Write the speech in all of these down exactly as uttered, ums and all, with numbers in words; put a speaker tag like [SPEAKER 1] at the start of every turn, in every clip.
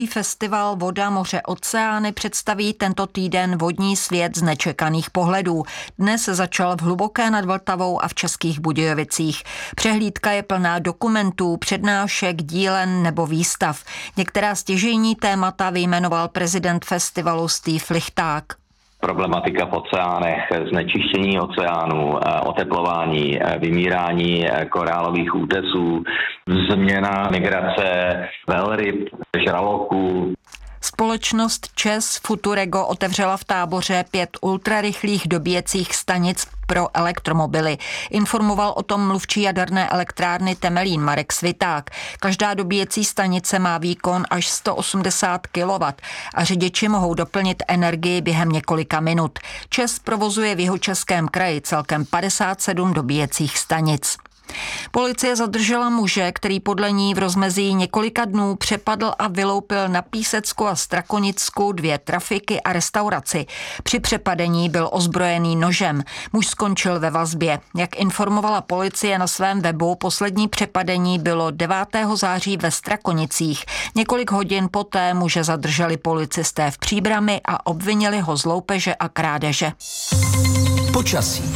[SPEAKER 1] Festival Voda, moře, oceány představí tento týden vodní svět z nečekaných pohledů. Dnes začal v Hluboké nad Vltavou a v Českých Budějovicích. Přehlídka je plná dokumentů, přednášek, dílen nebo výstav. Některá stěžejní témata vyjmenoval prezident festivalu Steve Lichták.
[SPEAKER 2] Problematika v oceánech, znečištění oceánů, oteplování, vymírání korálových útesů, změna migrace velryb, žraloků.
[SPEAKER 1] Společnost ČEZ Futurego otevřela v Táboře pět ultrarychlých dobíjecích stanic pro elektromobily. Informoval o tom mluvčí jaderné elektrárny Temelín Marek Sviták. Každá dobíjecí stanice má výkon až sto osmdesát kilowattů a řidiči mohou doplnit energii během několika minut. ČEZ provozuje v Jihočeském kraji celkem padesát sedm dobíjecích stanic. Policie zadržela muže, který podle ní v rozmezí několika dnů přepadl a vyloupil na Písecku a Strakonicku dvě trafiky a restauraci. Při přepadení byl ozbrojený nožem. Muž skončil ve vazbě. Jak informovala policie na svém webu, poslední přepadení bylo devátého září ve Strakonicích. Několik hodin poté muže zadrželi policisté v Příbrami a obvinili ho z loupeže a krádeže.
[SPEAKER 3] Počasí.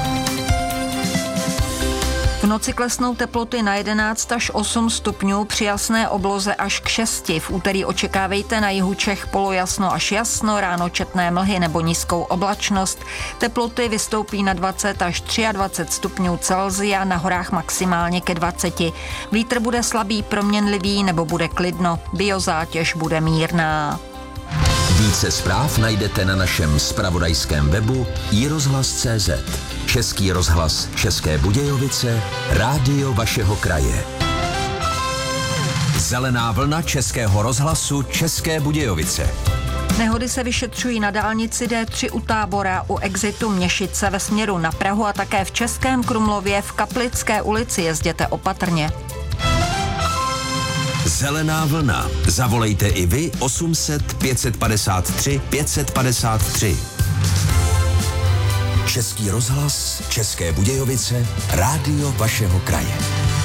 [SPEAKER 1] V noci klesnou teploty na jedenáct až osm stupňů, při jasné obloze až k šesti. V úterý očekávejte na jihu Čech polojasno až jasno, ráno četné mlhy nebo nízkou oblačnost. Teploty vystoupí na dvacet až dvacet tři stupňů Celsia, na horách maximálně ke dvaceti. Vítr bude slabý, proměnlivý nebo bude klidno. Biozátěž bude mírná.
[SPEAKER 3] Více zpráv najdete na našem zpravodajském webu i rozhlas tečka cé zet. Český rozhlas České Budějovice, rádio vašeho kraje. Zelená vlna Českého rozhlasu České Budějovice.
[SPEAKER 1] Nehody se vyšetřují na dálnici D tři u Tábora, u exitu Měšice ve směru na Prahu a také v Českém Krumlově v Kaplické ulici. Jezděte opatrně.
[SPEAKER 3] Zelená vlna. Zavolejte i vy osm set pět padesát tři pět padesát tři. Český rozhlas České Budějovice, rádio vašeho kraje.